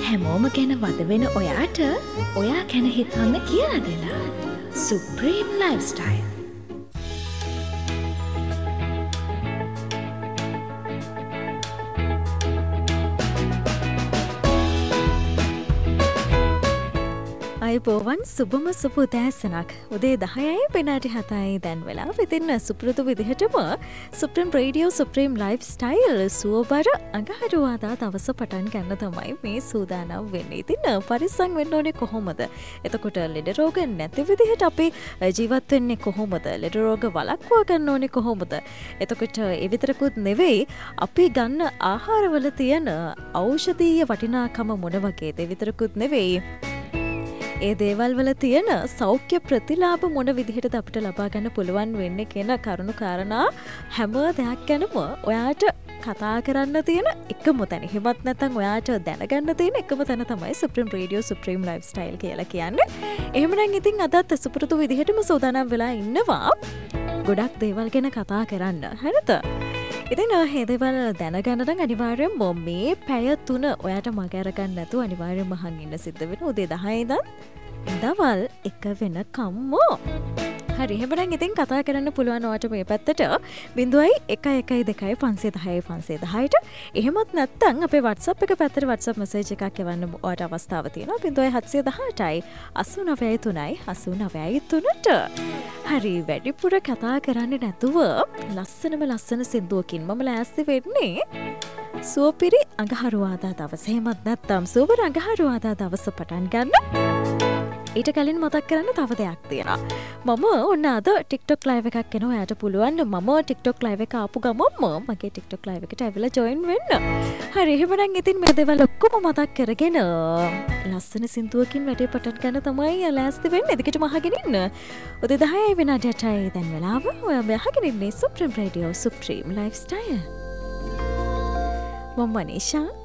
හැමෝම ගැන වද වෙන ඔයාට ඔයා ගැන හිතන්න කියලා දෙලා. Supreme Lifestyle. අයිබෝවන් සුබම සුබ උදෑසනක්. උදේ 10යි පෙනාටි 7යි දැන් වෙලා. ඉතින් සුපුරුදු විදිහටම Supreme Radio Supreme Lifestyle සුවබර අඟහරුවාදා දවස පටන් ගන්න තමයි මේ සූදානම් වෙන්නේ. ඉතින් පරිස්සම් වෙන්න ඕනේ කොහොමද? එතකොට ලෙඩ රෝග නැති විදිහට අපි ජීවත් වෙන්නේ කොහොමද? ලෙඩ රෝග වළක්වා ගන්න ඕනේ කොහොමද? එතකොට ඒ විතරකුත් නෙවෙයි අපි ගන්න ආහාරවල තියෙන ඖෂධීය වටිනාකම මොන වගේද? ඒ විතරකුත් නෙවෙයි ඒ දේවල් වල තියෙන සෞඛ්‍ය ප්‍රතිලාභ මොන විදිහටද අපිට ලබා ගන්න පුළුවන් වෙන්නේ කියන කරුණු කාරණා හැම දෙයක් ගැනම ඔයාට කතා කරන්න තියෙන එකම තැන. එහෙමත් නැත්නම් ඔයාට දැනගන්න තියෙන එකම තැන තමයි Supreme Radio Supreme Lifestyle කියලා කියන්නේ. එහෙමනම් ඉතින් අදත් සුපුරුදු විදිහටම සූදානම් වෙලා ඉන්නවා ගොඩක් දේවල් ගැන කතා කරන්න. හරිද? ඉතින් හේදවල් දැනගන්නට අනිවාර්යෙන් මේ පැය 3 ඔයාට මග අරගන්න නැතුව අනිවාර්යෙන් මහන් ඉන්න සිද්ධ වෙන උදේ 10 ඉඳන් දවල් 1 වෙනකම්මෝ. හරි එහෙනම් ඉතින් කතා කරන්න පුළුවන් ඔයාට මේ පැත්තට 0.112 එහෙමත් නැත්නම් අපේ WhatsApp එක පැත්තට WhatsApp message එකක් එවන්න ඔයාට අවස්ථාව තියෙනවා 0.718යි 893යි 893ට. හරි වැඩිපුර කතා කරන්නේ නැතුව ලස්සන සින්දුවකින් මම ලෑස්ති වෙන්නේ සුවපිරි අඟහරුවාදා දවස. එහෙමත් නැත්නම් සුවපිරි අඟහරුවාදා දවස පටන් ගන්න. ඊට කලින් මතක් කරන්න තව දෙයක් තියෙනවා. මම ඔන්න අද TikTok live එකක් එනවා. ඔයාට පුළුවන් මම TikTok live එක ආපු ගමන්ම මගේ TikTok live එකට ඇවිල්ලා join වෙන්න. හරි එහෙනම් ඉතින් මේ දේවල් ඔක්කොම මතක් කරගෙන ලස්සන සින්දුවකින් වැඩේ පටන් ගන්න තමයි ලෑස්ති වෙන්නේ. දිගටම අහගෙන ඉන්න. උදේ 10යි විනාඩි 8යි දැන් වෙලාව. ඔයා අහගෙන ඉන්නේ Supreme Radio Supreme Lifestyle. මම මනීෂා